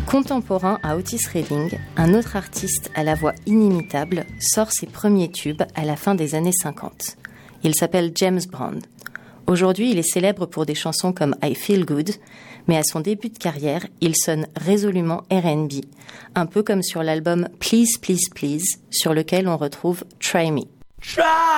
Contemporain à Otis Redding, un autre artiste à la voix inimitable sort ses premiers tubes à la fin des années 50. Il s'appelle James Brown. Aujourd'hui, il est célèbre pour des chansons comme I Feel Good, mais à son début de carrière, il sonne résolument R&B, un peu comme sur l'album Please Please Please, sur lequel on retrouve Try Me. Try